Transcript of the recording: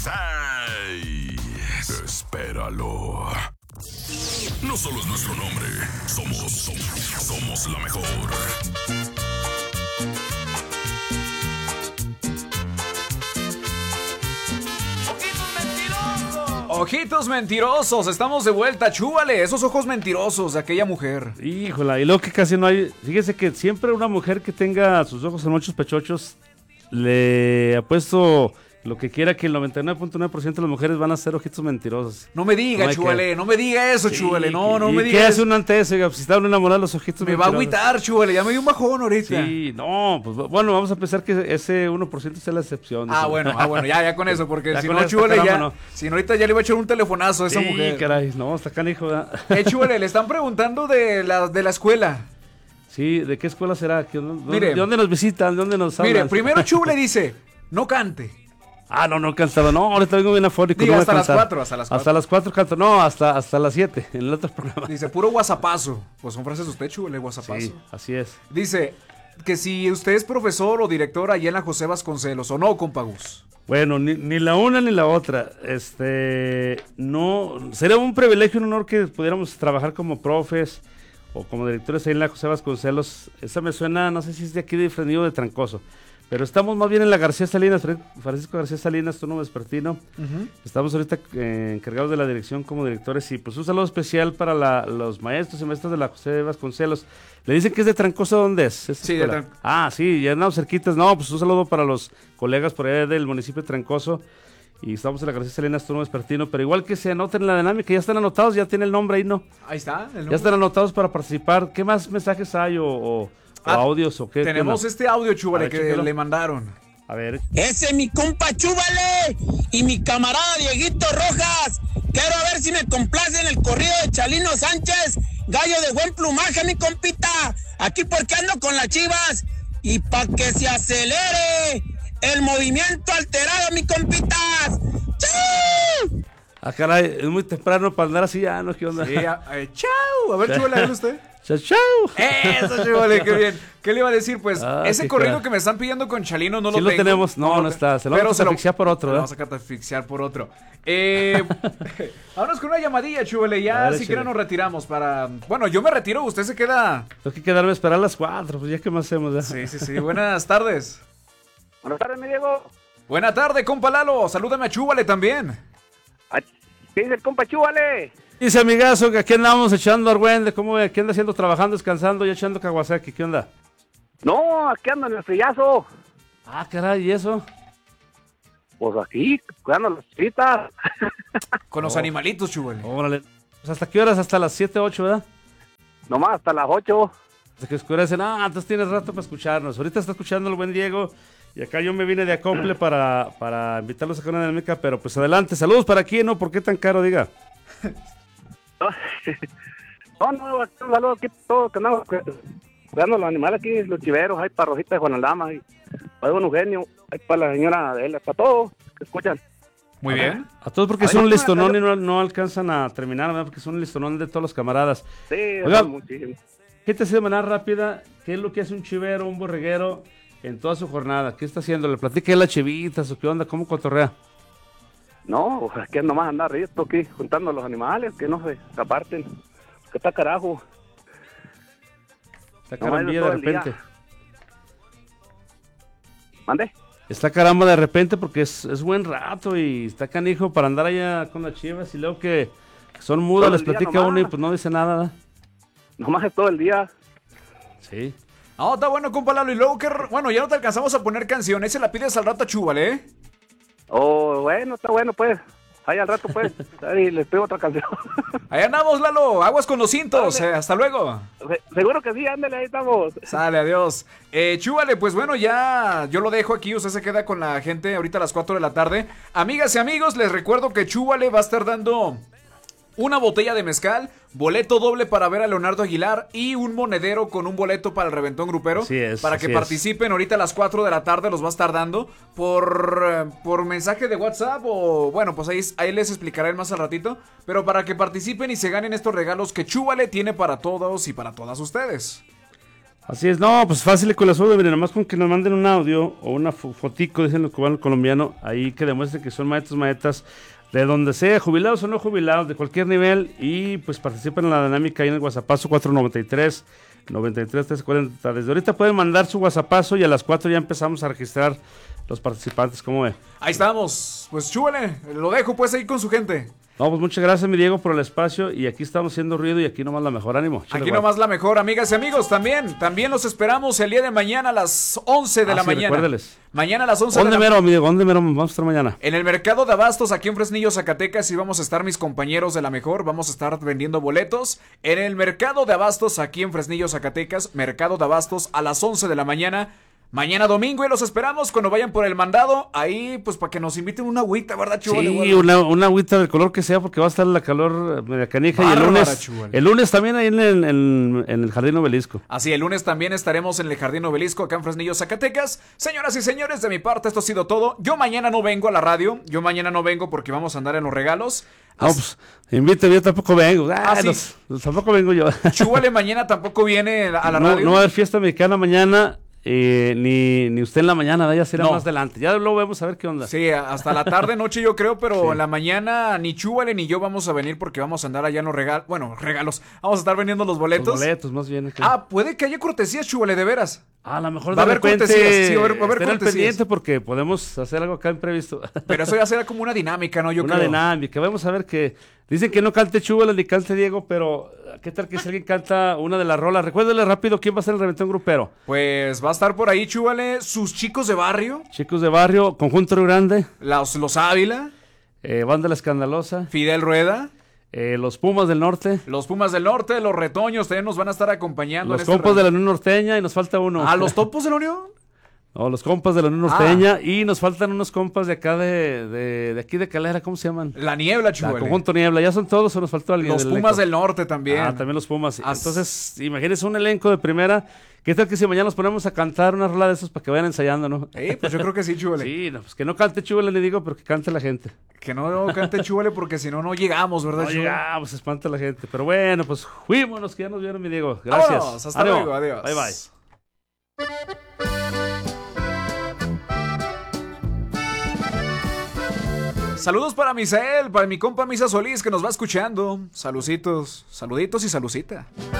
6. Espéralo. No solo es nuestro nombre, somos la mejor. Ojitos mentirosos, estamos de vuelta, chúbale, esos ojos mentirosos de aquella mujer. Híjola, y luego que casi no hay. Fíjese que siempre una mujer que tenga sus ojos en muchos pechochos, le apuesto lo que quiera que el 99.9% de las mujeres van a ser ojitos mentirosos. No me diga, chúbale, no me diga eso, chúbale, no me diga ¿qué eso. hace uno ante eso? Pues si están enamorados los ojitos mentirosos. Me va a agüitar, chúbale, ya me dio un bajón ahorita. Sí, no, pues bueno, vamos a pensar que ese 1% sea la excepción. Bueno, ya con eso, porque si no, chúbale, ya, no. Si no, ahorita ya le iba a echar un telefonazo a esa mujer. Sí, caray, no, está canijo, ¿verdad? Chúbale, le están preguntando de la escuela. Sí, ¿de qué escuela será? Mire, ¿de dónde nos visitan? ¿De dónde nos hablan? Mire, primero chúbale dice, no cante. No cansado. No, ahorita vengo bien afónico. Diga, no hasta las 4. Hasta las 4 canto. No, hasta las 7 en el otro programa. Dice, puro whatsappazo. Pues son frases de usted, chúbale, whatsappazo. Sí, así es. Dice que si usted es profesor o director allá en la José Vasconcelos, ¿o no, compa Gus? Bueno, ni la una ni la otra. No, sería un privilegio, un honor que pudiéramos trabajar como profes o como directores ahí en la José Vasconcelos. Esa me suena, no sé si es de aquí de Frenillo de Trancoso. Pero estamos más bien en la García Salinas, Francisco García Salinas, turno vespertino. Estamos ahorita encargados de la dirección como directores. Y pues un saludo especial para los maestros y maestras de la José Vasconcelos. Le dicen que es de Trancoso, ¿dónde es? Sí, de Trancoso. Sí, ya andamos cerquitas. No, pues un saludo para los colegas por allá del municipio de Trancoso. Y estamos en la García Salinas, turno vespertino. Pero igual que se anoten en la dinámica, ya están anotados, ya tiene el nombre ahí, ¿no? Ahí está, el nombre. Ya están anotados para participar. ¿Qué más mensajes hay o audios o qué? Tenemos este audio, chúbale, que le mandaron. A ver. Ese es mi compa Chúbale y mi camarada Dieguito Rojas. Quiero ver si me complacen el corrido de Chalino Sánchez, gallo de buen plumaje, mi compita. Aquí porque ando con las Chivas y pa' que se acelere el movimiento alterado, mi compitas. ¡Chau! Caray, es muy temprano para andar así, ya, ¿no? ¿Qué onda? Sí, chau. A ver, chúbale, ¿a usted? ¡Chau! Eso, chúbale, qué bien. ¿Qué le iba a decir? Pues ese corrido que me están pidiendo con Chalino no lo tengo. Sí lo tenemos, no está. Se lo vamos a catafixiar por otro, ¿verdad? Vamos a catafixiar por otro. Vámonos con una llamadilla, chúbale. Ya siquiera nos retiramos para... Bueno, yo me retiro, usted se queda... Tengo que quedarme a esperar a las 4, pues ya que más hacemos, ¿ya? Sí. Buenas tardes. Buenas tardes, mi Diego. Buenas tardes, compa Lalo. Salúdame a Chúbale también. ¿Qué dice el compa Chúbale? Dice amigazo que aquí andamos echando argüende. ¿Cómo ve? ¿Qué anda haciendo? Trabajando, descansando y echando Kawasaki. ¿Qué onda? No, aquí ando en el frillazo. Caray, ¿y eso? Pues aquí, cuidando las fritas. Con los animalitos, Chúbale. Órale. Pues ¿hasta qué horas? Hasta las 7, 8, ¿verdad? Nomás hasta las 8. Hasta que oscurecen. Entonces tienes rato para escucharnos. Ahorita está escuchando el buen Diego. Y acá yo me vine de acople para invitarlos a sacar una dinámica. Pero pues adelante. Saludos para quién, ¿no? ¿Por qué tan caro? Diga. No, un saludo aquí todos que andamos cuidando los animales aquí, los chiveros, hay para Rosita de Juanaldama, hay para don Eugenio, hay para la señora Adela, para todos que escuchan. Muy bien. A todos porque son un listonón y no alcanzan a terminar, ¿verdad? Porque son un listonón de todos los camaradas. Sí, oiga, muchísimo. ¿Qué te hace de manera rápida? ¿Qué es lo que hace un chivero, un borreguero en toda su jornada? ¿Qué está haciendo? ¿Le platica de las chivitas o qué onda? ¿Cómo cotorrea? No, es que nomás andar esto aquí, juntando los animales, que no se aparten. Que está carajo. Está caramba de repente. ¿Mande? Está caramba de repente porque es buen rato y está canijo para andar allá con las chivas y luego que son mudas, les platica uno y pues no dice nada, ¿verdad? Nomás es todo el día. Sí. No, está bueno, compa Lalo. Y luego que... Bueno, ya no te alcanzamos a poner canción. Ese la pides al rato a Chúbale, ¿eh? Oh, bueno, está bueno, pues. Ahí al rato, pues. Ahí les pego otra canción. Ahí andamos, Lalo. Aguas con los cintos. Hasta luego. Seguro que sí, ándale, ahí estamos. Sale, adiós. Chúbale, pues bueno, ya yo lo dejo aquí. Usted se queda con la gente ahorita a las 4 de la tarde. Amigas y amigos, les recuerdo que Chúbale va a estar dando una botella de mezcal, boleto doble para ver a Leonardo Aguilar y un monedero con un boleto para el reventón grupero. Así es, para que participen ahorita a las 4 de la tarde, los va a estar dando por mensaje de WhatsApp o bueno, pues ahí les explicaré más al ratito, pero para que participen y se ganen estos regalos que Chúbale tiene para todos y para todas ustedes. Así es, no, pues fácil con la suerte, miren, nomás con que nos manden un audio o una fotico, dicen los cubanos colombiano, ahí que demuestren que son maestros, maetas, de donde sea, jubilados o no jubilados, de cualquier nivel, y pues participen en la dinámica ahí en el WhatsAppazo 493-93-340. Desde ahorita pueden mandar su WhatsAppazo y a las 4 ya empezamos a registrar los participantes, ¿cómo ve? Ahí estamos. Pues chúbale, lo dejo pues ahí con su gente. No, pues muchas gracias, mi Diego, por el espacio, y aquí estamos haciendo ruido y aquí nomás la mejor, ánimo. Aquí nomás la mejor, amigas y amigos, también los esperamos el día de mañana a las 11 de la sí, mañana. Recuérdeles. Mañana a las 11 de la ¿Dónde mero, mi Diego? ¿Dónde mero vamos a estar mañana? En el mercado de abastos aquí en Fresnillo, Zacatecas, y vamos a estar mis compañeros de la mejor, vamos a estar vendiendo boletos en el mercado de abastos aquí en Fresnillo, Zacatecas, mercado de abastos a las 11 de la mañana. Mañana domingo y los esperamos cuando vayan por el mandado, ahí pues para que nos inviten una agüita, ¿verdad, Chúbale? Sí, una agüita del color que sea, porque va a estar la calor media canija. Bárbara, Y el lunes también ahí en el Jardín Obelisco. Así, el lunes también estaremos en el Jardín Obelisco acá en Fresnillo, Zacatecas. Señoras y señores, de mi parte esto ha sido todo. Yo mañana no vengo a la radio, porque vamos a andar en los regalos. No, pues, invítame, yo tampoco vengo. Sí. Tampoco vengo yo. Chúbale mañana tampoco viene a la radio. No va a haber fiesta mexicana mañana. Ni usted en la mañana, ya será más adelante. Ya lo vemos a ver qué onda. Sí, hasta la tarde, noche yo creo, pero en la mañana ni Chúbale ni yo vamos a venir porque vamos a andar allá en los regalos. Vamos a estar vendiendo los boletos. Los boletos, más bien. Puede que haya cortesías, Chúbale, de veras. A lo mejor va a haber cortesías. Sí, va a haber estén al cortesías. pendiente porque podemos hacer algo acá imprevisto. Pero eso ya será como una dinámica, ¿no? Yo creo. Una dinámica. Vamos a ver que dicen que no cante Chúbale ni cante Diego, pero ¿qué tal que si alguien canta una de las rolas? Recuérdale rápido quién va a ser el reventón grupero. Pues va a estar por ahí, Chúbale, sus chicos de barrio. Chicos de barrio, Conjunto Río Grande. Los Ávila. Banda La Escandalosa. Fidel Rueda. Los Pumas del Norte. Los Pumas del Norte, los Retoños también nos van a estar acompañando. Los compas de la Unión Norteña y nos falta uno. ¿Los Topos de la Unión? No, los compas de la Unión Norteña y nos faltan unos compas de acá de aquí de Calera, ¿cómo se llaman? La Niebla, Chúbale. Conjunto Niebla, ¿ya son todos o nos faltó alguien? Los Pumas del Norte también. También los Pumas. Entonces, imagínense un elenco de primera. ¿Qué tal que si mañana nos ponemos a cantar una rola de esos para que vayan ensayando, no? Pues yo creo que sí, Chúbale. Sí, pues que no cante Chúbale, le digo, pero que cante la gente. Que no cante Chúbale porque si no, no llegamos, ¿verdad, No Chúbale? llegamos, espanta la gente. Pero bueno, pues fuímonos, que ya nos vieron, mi Diego. Gracias. Vámonos, hasta luego, adiós. Bye, bye. Saludos para Misael, para mi compa Misa Solís que nos va escuchando. Saluditos y salucita.